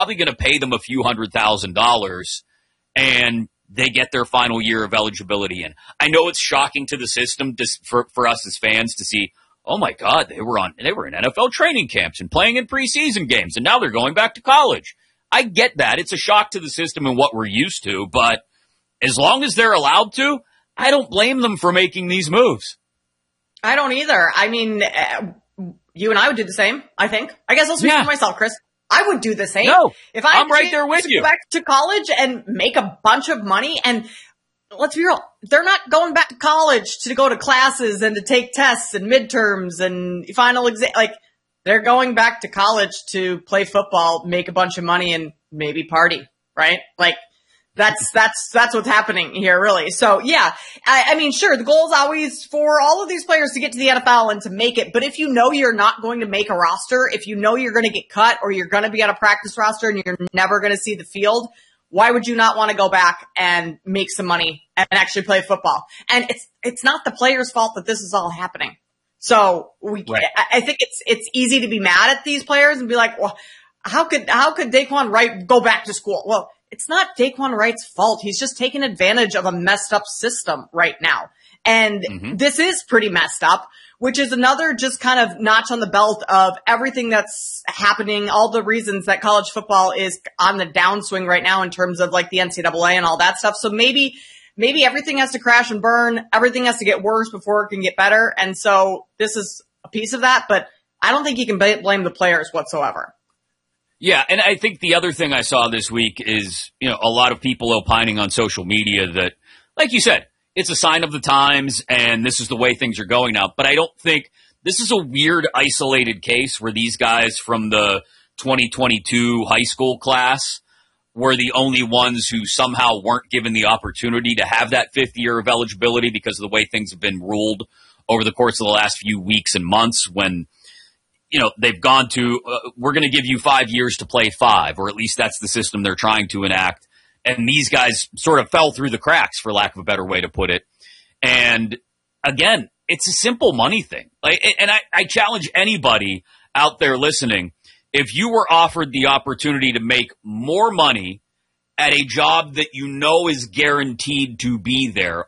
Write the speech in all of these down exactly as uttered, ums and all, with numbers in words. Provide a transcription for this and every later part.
probably going to pay them a few hundred thousand dollars, and they get their final year of eligibility in. I know it's shocking to the system to, for, for us as fans to see, oh my God, they were on, they were in N F L training camps and playing in preseason games, and now they're going back to college. I get that. It's a shock to the system and what we're used to, but as long as they're allowed to, I don't blame them for making these moves. I don't either. I mean, uh, you and I would do the same, I think. I guess I'll speak yeah. for myself, Chris. I would do the same. No, if I I'm right there with you. Go back to college and make a bunch of money, and let's be real, they're not going back to college to go to classes and to take tests and midterms and final exam. Like, they're going back to college to play football, make a bunch of money, and maybe party, right? Like, that's, that's, that's what's happening here, really. So, yeah, I, I mean, sure, the goal is always for all of these players to get to the N F L and to make it. But if you know you're not going to make a roster, if you know you're going to get cut or you're going to be on a practice roster and you're never going to see the field, why would you not want to go back and make some money and actually play football? And it's, it's not the players' fault that this is all happening. So we, right. I think it's, it's easy to be mad at these players and be like, well, how could, how could Daquan Wright go back to school? Well, it's not Daquan Wright's fault. He's just taking advantage of a messed up system right now. And mm-hmm. this is pretty messed up, which is another just kind of notch on the belt of everything that's happening, all the reasons that college football is on the downswing right now in terms of like the N C double A and all that stuff. So maybe, maybe everything has to crash and burn. Everything has to get worse before it can get better. And so this is a piece of that, but I don't think you can blame the players whatsoever. Yeah, and I think the other thing I saw this week is, you know, a lot of people opining on social media that, like you said, it's a sign of the times and this is the way things are going now. But I don't think this is a weird, isolated case where these guys from the twenty twenty-two high school class were the only ones who somehow weren't given the opportunity to have that fifth year of eligibility because of the way things have been ruled over the course of the last few weeks and months when, you know, they've gone to, uh, we're going to give you five years to play five, or at least that's the system they're trying to enact. And these guys sort of fell through the cracks, for lack of a better way to put it. And again, it's a simple money thing. Like, and I, I challenge anybody out there listening, if you were offered the opportunity to make more money at a job that you know is guaranteed to be there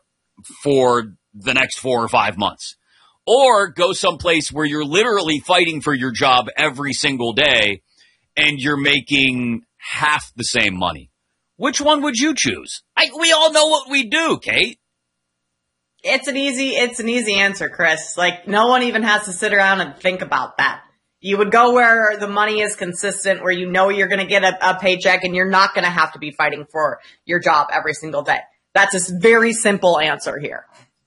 for the next four or five months, or go someplace where you're literally fighting for your job every single day and you're making half the same money, which one would you choose? I, we all know what we do, Kate. It's an easy, it's an easy answer, Chris. Like, no one even has to sit around and think about that. You would go where the money is consistent, where you know you're going to get a, a paycheck and you're not going to have to be fighting for your job every single day. That's a very simple answer here.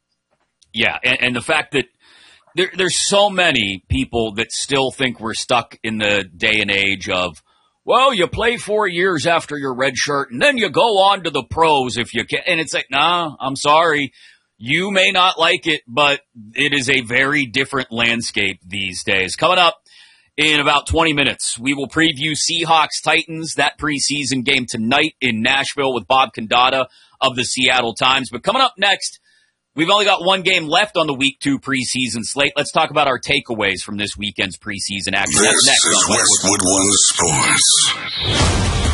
Yeah, and, and the fact that There, there's so many people that still think we're stuck in the day and age of, well, you play four years after your red shirt and then you go on to the pros if you can. And it's like, nah, I'm sorry. You may not like it, but it is a very different landscape these days. Coming up in about twenty minutes, we will preview Seahawks Titans, that preseason game tonight in Nashville with Bob Condata of the Seattle Times. But coming up next, we've only got one game left on the week two preseason slate. Let's talk about our takeaways from this weekend's preseason action. This That's next is Westwood One Sports.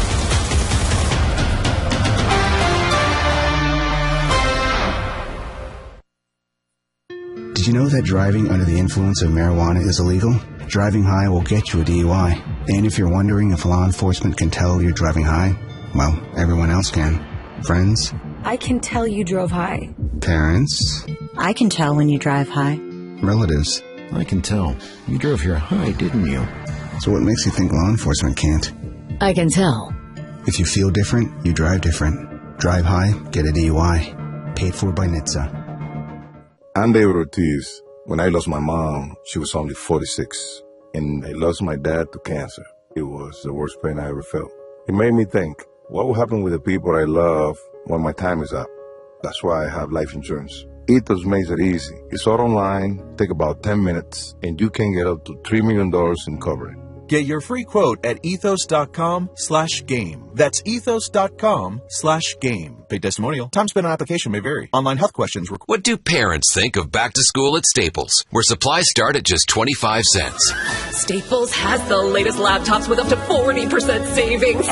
Did you know that driving under the influence of marijuana is illegal? Driving high will get you a D U I. And if you're wondering if law enforcement can tell you're driving high, well, everyone else can. Friends? I can tell you drove high. Parents? I can tell when you drive high. Relatives? I can tell. You drove here high, didn't you? So what makes you think law enforcement can't? I can tell. If you feel different, you drive different. Drive high, get a D U I. Paid for by N H T S A. I'm David Ortiz. When I lost my mom, she was only forty-six. And I lost my dad to cancer. It was the worst pain I ever felt. It made me think, what will happen with the people I love when my time is up? That's why I have life insurance. Ethos makes it easy. It's all online, take about ten minutes, and you can get up to three million dollars in coverage. Get your free quote at ethos.com slash game. That's ethos.com slash game. Paid testimonial. Time spent on application may vary. Online health questions require. What do parents think of back to school at Staples, where supplies start at just twenty-five cents? Staples has the latest laptops with up to forty percent savings.